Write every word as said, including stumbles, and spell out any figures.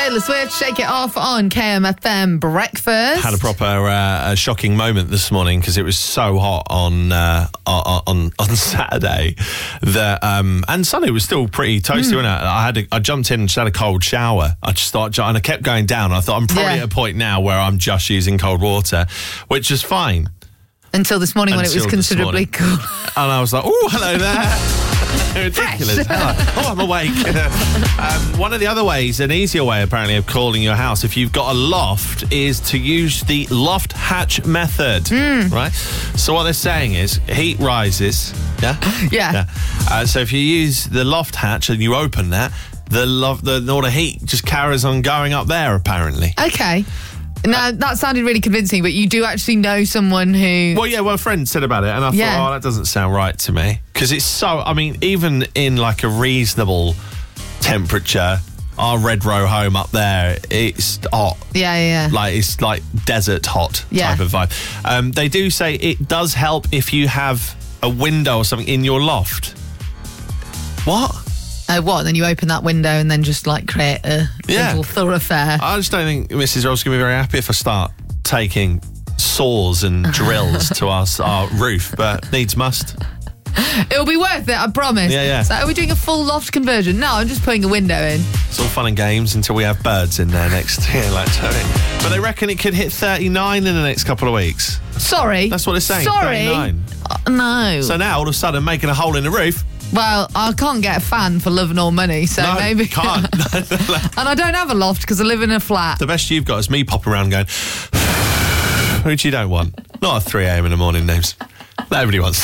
Taylor Swift, Shake It Off on K M F M Breakfast. Had a proper uh, a shocking moment this morning because it was so hot on uh, on on Saturday that um, and Sunday was still pretty toasty. Mm. Wasn't it? I had a, I jumped in and just had a cold shower. I just thought, and I kept going down. I thought I'm probably Yeah. at a point now where I'm just using cold water, which is fine. Until this morning when it was Until this considerably morning. cool. And I was like, oh, hello there. Ridiculous. Hello. Oh, I'm awake. um, one of the other ways, an easier way apparently of cooling your house, if you've got a loft, is to use the loft hatch method. Mm. Right? So what they're saying is heat rises. Yeah? Yeah. yeah. Uh, so if you use the loft hatch and you open that, the, loft, the all the heat just carries on going up there, apparently. Okay. Now, that sounded really convincing, but you do actually know someone who... Well, yeah, well, a friend said about it, and I Yeah. thought, oh, that doesn't sound right to me. Because it's so, I mean, even in like a reasonable temperature, our Red Row home up there, it's hot. Yeah, yeah, yeah. Like, it's like desert hot Yeah. type of vibe. Um, they do say it does help if you have a window or something in your loft. What? Uh, what? Then you open that window and then just like create a Yeah. little thoroughfair. I just don't think Missus Ross is going to be very happy if I start taking saws and drills to our, our roof, but needs must. It'll be worth it, I promise. Yeah, yeah. So are we doing a full loft conversion? No, I'm just putting a window in. It's all fun and games until we have birds in there next year, like Tony. But they reckon it could hit thirty-nine in the next couple of weeks. Sorry. That's what they're saying. Sorry. thirty-nine. Uh, no. So now all of a sudden making a hole in the roof. Well, I can't get a fan for love nor money, so No, maybe can't. And I don't have a loft because I live in a flat. The best you've got is me popping around going, which you don't want. Not at three a.m. in the morning, names. Nobody wants